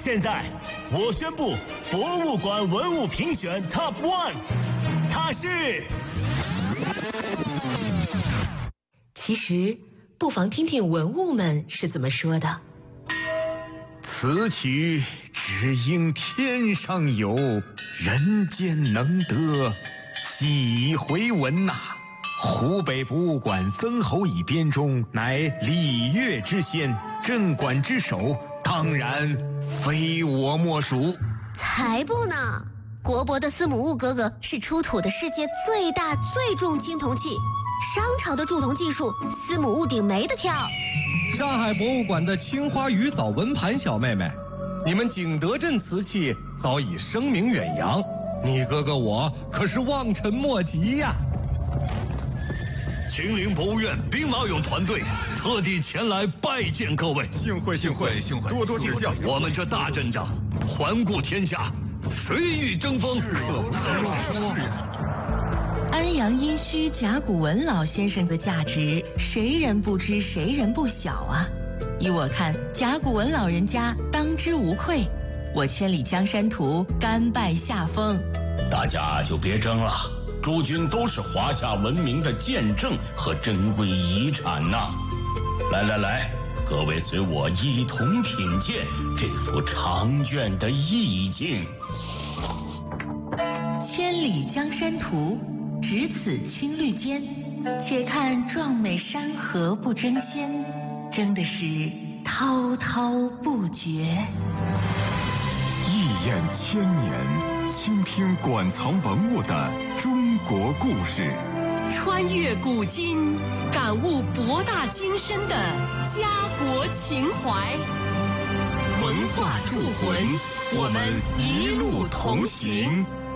现在，我宣布博物馆文物评选 Top One， 它是…… 其实，不妨听听文物们是怎么说的。 此曲只应天上有，人间能得几回闻呐！湖北博物馆曾侯乙编钟，乃礼乐之先，镇馆之首，当然非我莫属。 才不呢！国博的司母戊哥哥是出土的世界最大最重青铜器，商朝的铸铜技术，司母戊鼎没得挑。 上海博物馆的青花鱼藻纹盘小妹妹，你们景德镇瓷器早已声名远扬，你哥哥我可是望尘莫及呀！ 秦陵博物院兵马俑团队特地前来拜见各位， 幸会，多多指教。 我们这大阵仗，环顾天下，谁与争锋？ 安阳殷墟甲骨文老先生的价值，谁人不知，谁人不晓啊！依我看，甲骨文老人家当之无愧。我千里江山图，甘拜下风。 大家就别争了。诸君都是华夏文明的见证和珍贵遗产呐！来，各位随我一同品鉴这幅长卷的意境。 千里江山图，只此青绿间，且看壮美山河不争先，争的是滔滔不绝。 一眼千年，倾听馆藏文物的中国故事， 穿越古今，感悟博大精深的家国情怀。 文化铸魂，我们一路同行。